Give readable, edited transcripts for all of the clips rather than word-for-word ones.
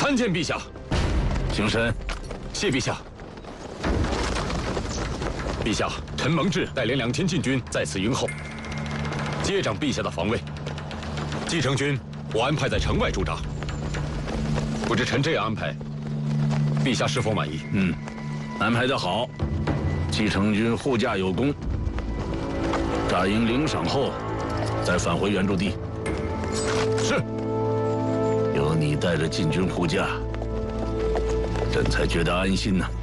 参见陛下。 请神。 谢陛下。陛下，臣蒙挚带领2000禁军在此迎候，接掌陛下的防卫。继承军我安排在城外驻扎。不知臣这样安排，陛下是否满意？ 安排得好。继承军护驾有功，扎营领赏后，再返回原驻地。 是。 有你带着禁军护驾，朕才觉得安心呢。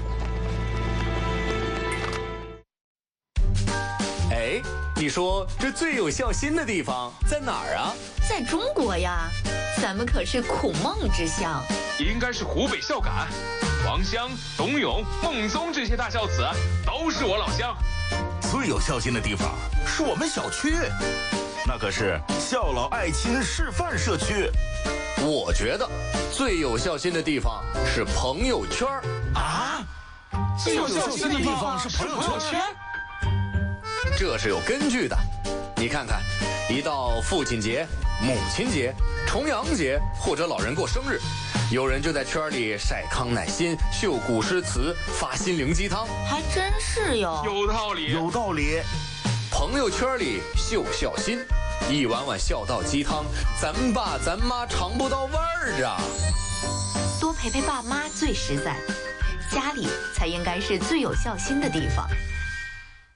哎，你说这最有孝心的地方在哪儿啊？ 在中国呀，咱们可是孔孟之乡。 应该是湖北孝感，王襄、董永、孟宗这些大孝子都是我老乡。 最有孝心的地方是我们小区，那可是孝老爱亲示范社区。 我觉得最有孝心的地方是朋友圈啊！最有孝心的地方是朋友圈， 这是有根据的。你看看，一到父亲节、母亲节、重阳节或者老人过生日，有人就在圈里晒康乃馨、秀古诗词、发心灵鸡汤， 还真是哟。 有道理， 有道理。 朋友圈里秀孝心，一碗碗孝道鸡汤，咱爸咱妈尝不到味儿啊。 多陪陪爸妈最实在，家里才应该是最有孝心的地方。